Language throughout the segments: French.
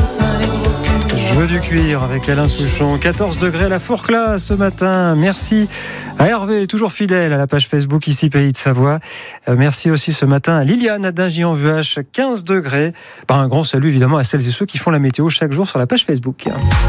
Je veux du cuir avec Alain Souchon. 14 degrés à la Fourcla ce matin. Merci à Hervé, toujours fidèle à la page Facebook ici Pays de Savoie. Merci aussi ce matin à Liliane à Dingy-en-Vuache. 15 degrés. Un grand salut évidemment à celles et ceux qui font la météo chaque jour sur la page Facebook.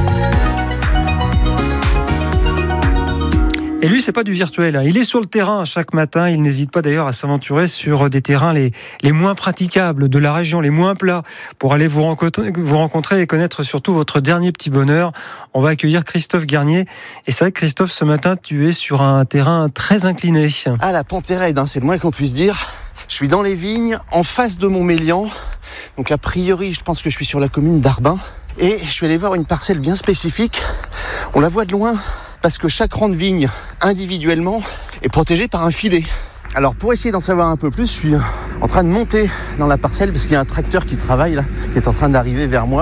Et lui, c'est pas du virtuel. Il est sur le terrain chaque matin. Il n'hésite pas d'ailleurs à s'aventurer sur des terrains les moins praticables de la région, les moins plats, pour aller vous rencontrer et connaître surtout votre dernier petit bonheur. On va accueillir Christophe Garnier. Et c'est vrai que Christophe, ce matin, tu es sur un terrain très incliné. Ah, la pente est raide, c'est le moins qu'on puisse dire. Je suis dans les vignes, en face de Montmélian. Donc a priori, je pense que je suis sur la commune d'Arbin. Et je suis allé voir une parcelle bien spécifique. On la voit de loin, parce que chaque rang de vigne, individuellement, est protégé par un filet. Alors pour essayer d'en savoir un peu plus, je suis en train de monter dans la parcelle, parce qu'il y a un tracteur qui travaille là, qui est en train d'arriver vers moi.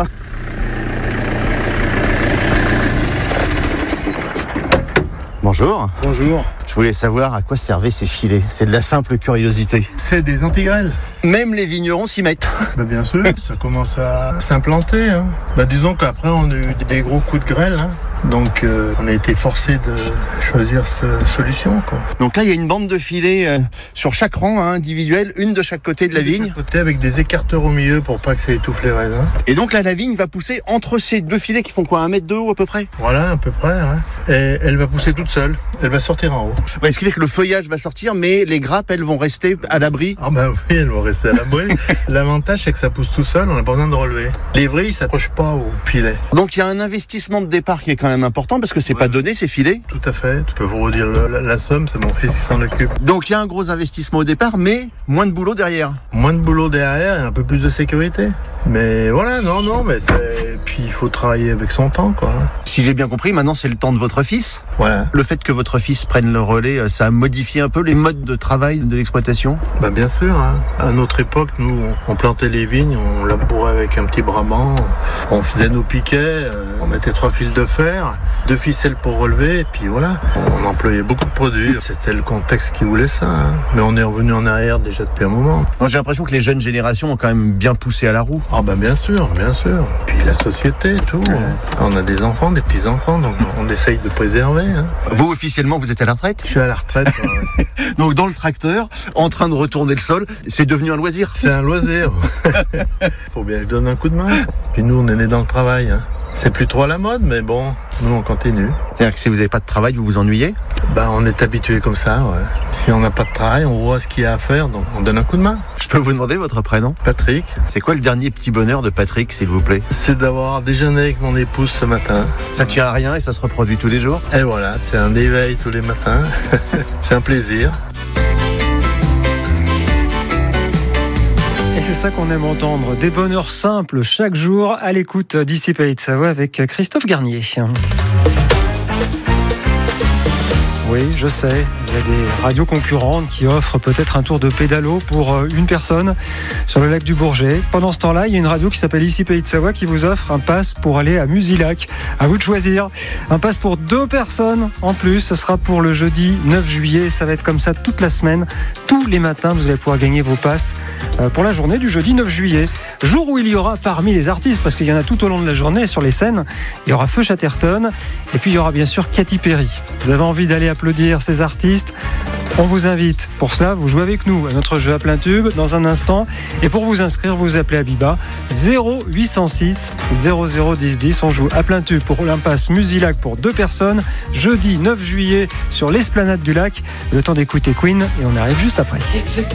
Bonjour. Bonjour. Je voulais savoir à quoi servaient ces filets. C'est de la simple curiosité. C'est des antigrêles. Même les vignerons s'y mettent. Bien sûr, ça commence à s'implanter. Disons qu'après, on a eu des gros coups de grêle. Donc, on a été forcé de choisir cette solution, quoi. Donc là, il y a une bande de filets sur chaque rang individuel, une de chaque côté de la vigne. De chaque côté, avec des écarteurs au milieu pour pas que ça étouffe les raisins. Et donc là, la vigne va pousser entre ces deux filets qui font quoi, 1 mètre de haut à peu près? Voilà, à peu près. Et elle va pousser toute seule. Elle va sortir en haut. Ouais, ce qui fait que le feuillage va sortir, mais les grappes, elles vont rester à l'abri. Ah oui, elles vont rester à l'abri. L'avantage, c'est que ça pousse tout seul, on n'a pas besoin de relever. Les vrilles, ça s'accrochent pas au filet. Donc il y a un investissement de départ qui est quand même important, parce que c'est pas donné, ces filets. Tout à fait. Tu peux vous redire la somme, c'est mon fils qui s'en occupe. Donc il y a un gros investissement au départ, mais moins de boulot derrière. Moins de boulot derrière et un peu plus de sécurité. Mais voilà, mais puis il faut travailler avec son temps, quoi. Si j'ai bien compris, maintenant c'est le temps de votre fils. Voilà. Le fait que votre fils prenne le relais, ça a modifié un peu les modes de travail de l'exploitation? Bien sûr. À notre époque, nous, on plantait les vignes, on labourait avec un petit brabant, on faisait nos piquets, on mettait 3 fils de fer, 2 ficelles pour relever, et puis voilà. On employait beaucoup de produits. C'était le contexte qui voulait ça. Mais on est revenu en arrière déjà depuis un moment. Moi, j'ai l'impression que les jeunes générations ont quand même bien poussé à la roue. Bien sûr. Puis la société, tout. On a des enfants, des petits-enfants, donc on essaye de préserver. Vous, officiellement, vous êtes à la retraite? Je suis à la retraite. Donc dans le tracteur, en train de retourner le sol, c'est devenu un loisir? C'est un loisir. Faut bien que je donne un coup de main. Puis nous, on est né dans le travail. C'est plus trop à la mode, mais bon, nous on continue. C'est-à-dire que si vous n'avez pas de travail, vous vous ennuyez? On est habitué comme ça, ouais. Si on n'a pas de travail, on voit ce qu'il y a à faire, donc on donne un coup de main. Je peux vous demander votre prénom? Patrick. C'est quoi le dernier petit bonheur de Patrick, s'il vous plaît? C'est d'avoir déjeuné avec mon épouse ce matin. Ça tient à rien et ça se reproduit tous les jours? Et voilà, c'est un éveil tous les matins. C'est un plaisir. Et c'est ça qu'on aime entendre, des bonheurs simples chaque jour à l'écoute d'ici Pays de Savoie avec Christophe Garnier. Oui, je sais, il y a des radios concurrentes qui offrent peut-être un tour de pédalo pour une personne sur le lac du Bourget. Pendant ce temps-là, il y a une radio qui s'appelle Ici Pays de Savoie qui vous offre un pass pour aller à Musilac. À vous de choisir. Un pass pour 2 personnes en plus. Ce sera pour le jeudi 9 juillet. Ça va être comme ça toute la semaine. Tous les matins, vous allez pouvoir gagner vos passes pour la journée du jeudi 9 juillet. Jour où il y aura parmi les artistes, parce qu'il y en a tout au long de la journée sur les scènes, il y aura Feu Chatterton et puis il y aura bien sûr Katy Perry. Vous avez envie d'aller applaudir ces artistes? On vous invite. Pour cela, vous jouez avec nous à notre jeu à plein tube dans un instant. Et pour vous inscrire, vous appelez Abiba 0806 0010 10. On joue à plein tube pour l'impasse Musilac pour 2 personnes. Jeudi 9 juillet sur l'esplanade du lac. Le temps d'écouter Queen et on arrive juste après. It's a